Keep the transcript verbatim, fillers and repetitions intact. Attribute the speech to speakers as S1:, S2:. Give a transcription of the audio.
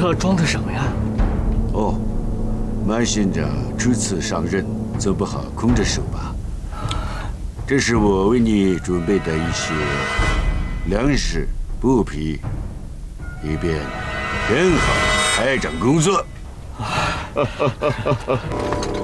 S1: 这装的什么呀？
S2: 哦，慢行者初次上任，总不好空着手吧？这是我为你准备的一些粮食、布匹，以便更好开展工作。